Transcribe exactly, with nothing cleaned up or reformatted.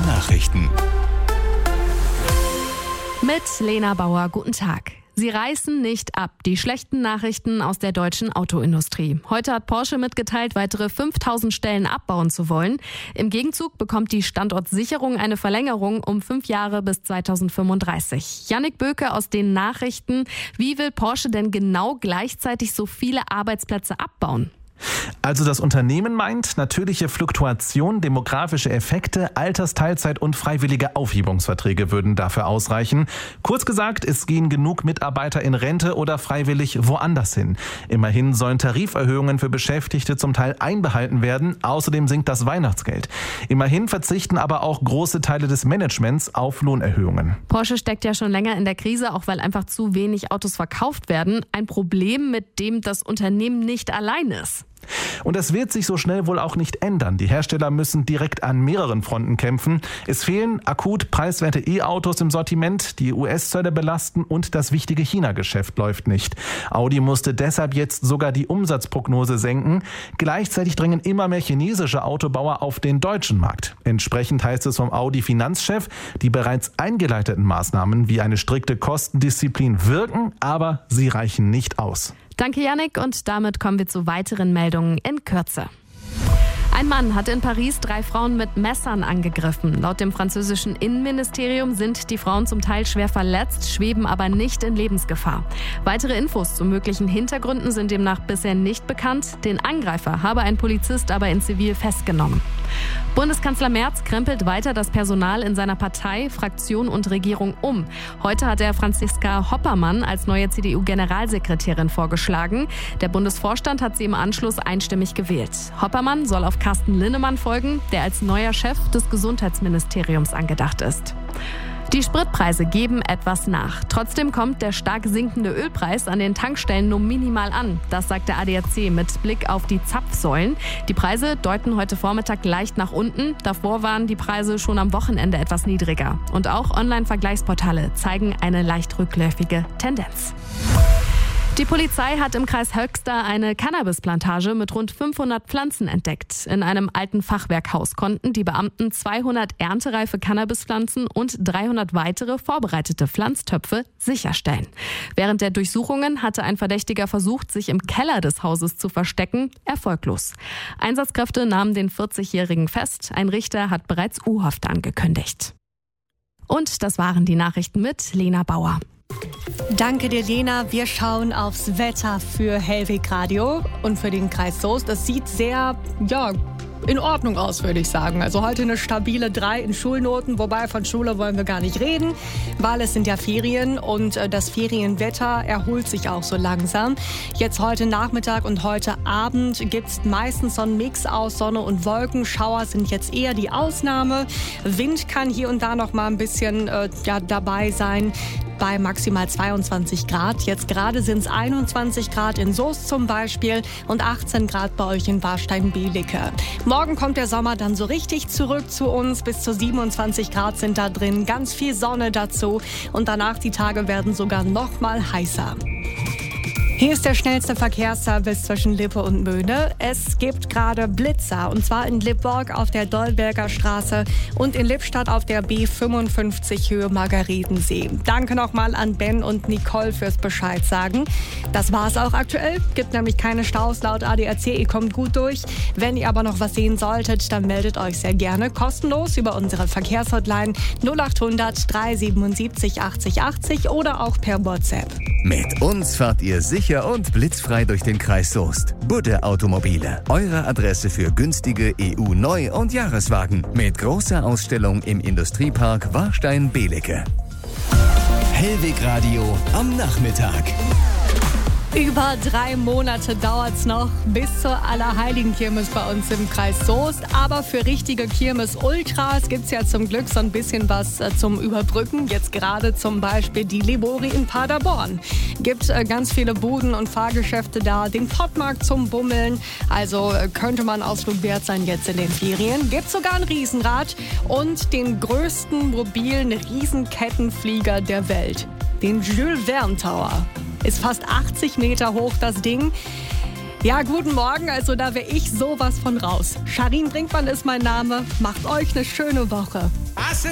Nachrichten. Mit Lena Bauer, guten Tag. Sie reißen nicht ab, die schlechten Nachrichten aus der deutschen Autoindustrie. Heute hat Porsche mitgeteilt, weitere fünftausend Stellen abbauen zu wollen. Im Gegenzug bekommt die Standortsicherung eine Verlängerung um fünf Jahre bis zweitausendfünfunddreißig. Jannik Böke aus den Nachrichten. Wie will Porsche denn genau gleichzeitig so viele Arbeitsplätze abbauen? Also das Unternehmen meint, natürliche Fluktuation, demografische Effekte, Altersteilzeit und freiwillige Aufhebungsverträge würden dafür ausreichen. Kurz gesagt, es gehen genug Mitarbeiter in Rente oder freiwillig woanders hin. Immerhin sollen Tariferhöhungen für Beschäftigte zum Teil einbehalten werden. Außerdem sinkt das Weihnachtsgeld. Immerhin verzichten aber auch große Teile des Managements auf Lohnerhöhungen. Porsche steckt ja schon länger in der Krise, auch weil einfach zu wenig Autos verkauft werden. Ein Problem, mit dem das Unternehmen nicht allein ist. Und das wird sich so schnell wohl auch nicht ändern. Die Hersteller müssen direkt an mehreren Fronten kämpfen. Es fehlen akut preiswerte E-Autos im Sortiment, die U S-Zölle belasten und das wichtige China-Geschäft läuft nicht. Audi musste deshalb jetzt sogar die Umsatzprognose senken. Gleichzeitig drängen immer mehr chinesische Autobauer auf den deutschen Markt. Entsprechend heißt es vom Audi-Finanzchef, die bereits eingeleiteten Maßnahmen wie eine strikte Kostendisziplin wirken, aber sie reichen nicht aus. Danke, Jannik, und damit kommen wir zu weiteren Meldungen in Kürze. Ein Mann hat in Paris drei Frauen mit Messern angegriffen. Laut dem französischen Innenministerium sind die Frauen zum Teil schwer verletzt, schweben aber nicht in Lebensgefahr. Weitere Infos zu möglichen Hintergründen sind demnach bisher nicht bekannt. Den Angreifer habe ein Polizist aber in Zivil festgenommen. Bundeskanzler Merz krempelt weiter das Personal in seiner Partei, Fraktion und Regierung um. Heute hat er Franziska Hoppermann als neue C D U-Generalsekretärin vorgeschlagen. Der Bundesvorstand hat sie im Anschluss einstimmig gewählt. Hoppermann soll auf Carsten Linnemann folgen, der als neuer Chef des Gesundheitsministeriums angedacht ist. Die Spritpreise geben etwas nach. Trotzdem kommt der stark sinkende Ölpreis an den Tankstellen nur minimal an. Das sagt der A D A C mit Blick auf die Zapfsäulen. Die Preise deuten heute Vormittag leicht nach unten. Davor waren die Preise schon am Wochenende etwas niedriger. Und auch Online-Vergleichsportale zeigen eine leicht rückläufige Tendenz. Die Polizei hat im Kreis Höxter eine Cannabisplantage mit rund fünfhundert Pflanzen entdeckt. In einem alten Fachwerkhaus konnten die Beamten zweihundert erntereife Cannabispflanzen und dreihundert weitere vorbereitete Pflanztöpfe sicherstellen. Während der Durchsuchungen hatte ein Verdächtiger versucht, sich im Keller des Hauses zu verstecken, erfolglos. Einsatzkräfte nahmen den vierzigjährigen fest. Ein Richter hat bereits U-Haft angekündigt. Und das waren die Nachrichten mit Lena Bauer. Danke dir, Lena. Wir schauen aufs Wetter für Hellweg Radio und für den Kreis Soest. Das sieht sehr, ja, in Ordnung aus, würde ich sagen. Also heute eine stabile drei in Schulnoten, wobei von Schule wollen wir gar nicht reden, weil es sind ja Ferien und das Ferienwetter erholt sich auch so langsam. Jetzt heute Nachmittag und heute Abend gibt es meistens so einen Mix aus Sonne und Wolken. Schauer sind jetzt eher die Ausnahme. Wind kann hier und da noch mal ein bisschen äh, ja, dabei sein. Bei maximal zweiundzwanzig Grad. Jetzt gerade sind es einundzwanzig Grad in Soest zum Beispiel und achtzehn Grad bei euch in Warstein-Belecke. Morgen kommt der Sommer dann so richtig zurück zu uns. Bis zu siebenundzwanzig Grad sind da drin. Ganz viel Sonne dazu. Und danach die Tage werden sogar noch mal heißer. Hier ist der schnellste Verkehrsservice zwischen Lippe und Möhne. Es gibt gerade Blitzer, und zwar in Lippborg auf der Dollberger Straße und in Lippstadt auf der B fünfundfünfzig Höhe Margaretensee. Danke nochmal an Ben und Nicole fürs Bescheid sagen. Das war's auch aktuell. Gibt nämlich keine Staus laut A D A C. Ihr kommt gut durch. Wenn ihr aber noch was sehen solltet, dann meldet euch sehr gerne kostenlos über unsere Verkehrshotline null achthundert drei siebenundsiebzig achtzig achtzig oder auch per WhatsApp. Mit uns fahrt ihr sicher und blitzfrei durch den Kreis Soest. Budde Automobile. Eure Adresse für günstige E U-Neu- und Jahreswagen. Mit großer Ausstellung im Industriepark Warstein-Belecke. Hellweg Radio am Nachmittag. Über drei Monate dauert's noch bis zur Allerheiligenkirmes bei uns im Kreis Soest. Aber für richtige Kirmes-Ultras gibt's ja zum Glück so ein bisschen was äh, zum Überbrücken. Jetzt gerade zum Beispiel die Libori in Paderborn. Gibt äh, ganz viele Buden und Fahrgeschäfte da, den Pottmarkt zum Bummeln. Also äh, könnte man Ausflug wert sein jetzt in den Ferien. Gibt sogar ein Riesenrad und den größten mobilen Riesenkettenflieger der Welt. Den Jules Verne Tower. Ist fast achtzig Meter hoch, das Ding. Ja, guten Morgen. Also da wäre ich sowas von raus. Sharin Brinkmann ist mein Name. Macht euch eine schöne Woche.